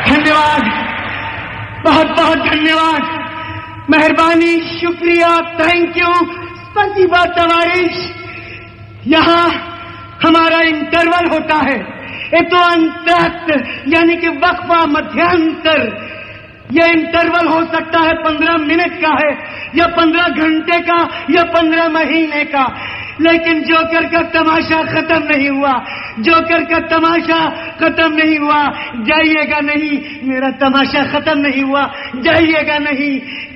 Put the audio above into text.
धन्यवाद, बहुत बहुत धन्यवाद, मेहरबानी, शुक्रिया, थैंक यू, स्पसीबा तवारिश। यहाँ हमारा इंटरवल होता है, ये तो अंतरक्त यानी कि वक्फा, मध्यांतर। ये इंटरवल हो सकता है 15 मिनट का है या 15 घंटे का या 15 महीने का, लेकिन जोकर का तमाशा खत्म नहीं हुआ, जोकर का तमाशा खत्म नहीं हुआ। जाइएगा नहीं, मेरा तमाशा खत्म नहीं हुआ, जाइएगा नहीं।